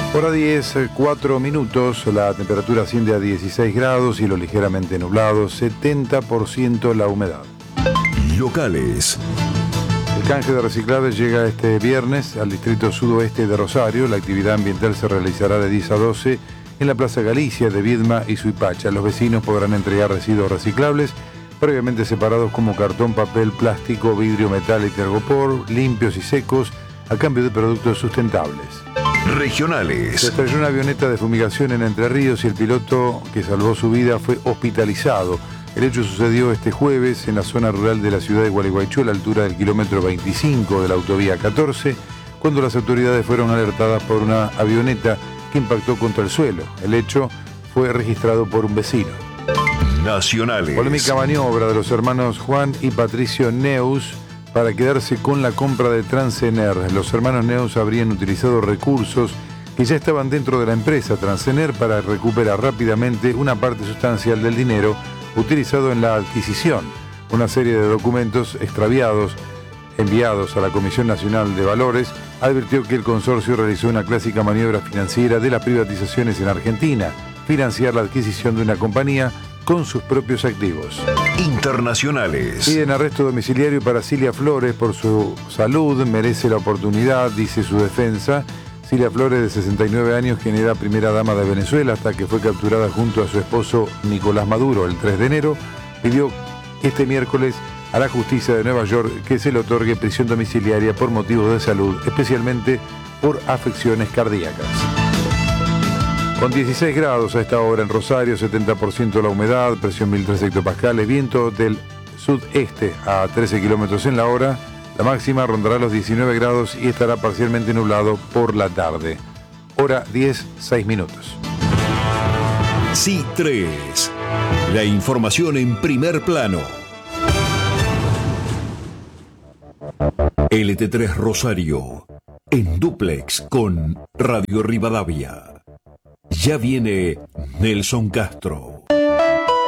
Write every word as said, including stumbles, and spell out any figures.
Hora diez, cuatro minutos, la temperatura asciende a dieciséis grados, cielo ligeramente nublado, setenta por ciento la humedad. Locales. El canje de reciclables llega este viernes al distrito sudoeste de Rosario. La actividad ambiental se realizará de diez a doce en la Plaza Galicia de Viedma y Suipacha. Los vecinos podrán entregar residuos reciclables previamente separados como cartón, papel, plástico, vidrio, metal y tergopor, limpios y secos, a cambio de productos sustentables. Regionales. Se estrelló una avioneta de fumigación en Entre Ríos y el piloto que salvó su vida fue hospitalizado. El hecho sucedió este jueves en la zona rural de la ciudad de Gualeguaychú, a la altura del kilómetro veinticinco de la autovía catorce, cuando las autoridades fueron alertadas por una avioneta que impactó contra el suelo. El hecho fue registrado por un vecino. Nacionales. Polémica maniobra de los hermanos Juan y Patricio Neus para quedarse con la compra de Transener. Los hermanos Neus habrían utilizado recursos que ya estaban dentro de la empresa Transener para recuperar rápidamente una parte sustancial del dinero utilizado en la adquisición. Una serie de documentos extraviados enviados a la Comisión Nacional de Valores advirtió que el consorcio realizó una clásica maniobra financiera de las privatizaciones en Argentina, financiar la adquisición de una compañía con sus propios activos. Internacionales. Piden arresto domiciliario para Cilia Flores por su salud, merece la oportunidad, dice su defensa. Cilia Flores, de sesenta y nueve años, quien era primera dama de Venezuela hasta que fue capturada junto a su esposo Nicolás Maduro el tres de enero, pidió este miércoles a la justicia de Nueva York que se le otorgue prisión domiciliaria por motivos de salud, especialmente por afecciones cardíacas. Con dieciséis grados a esta hora en Rosario, setenta por ciento la humedad, presión mil tres hectopascales, viento del sudeste a trece kilómetros en la hora. La máxima rondará los diecinueve grados y estará parcialmente nublado por la tarde. Hora diez, seis minutos. C I tres. La información en primer plano. L T tres Rosario. En dúplex con Radio Rivadavia. Ya viene Nelson Castro.